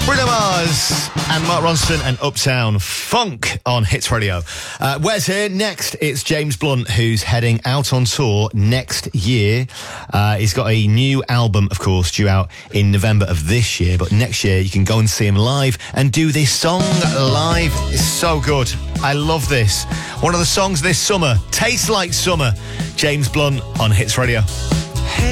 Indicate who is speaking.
Speaker 1: Bruno Mars and Mark Ronson and Uptown Funk on Hits Radio. Wes here. Next, it's James Blunt, who's heading out on tour next year. He's got a new album, of course, due out in November of this year. But next year, you can go and see him live and do this song live. It's so good. I love this. One of the songs this summer. Tastes Like Summer. James Blunt on Hits Radio.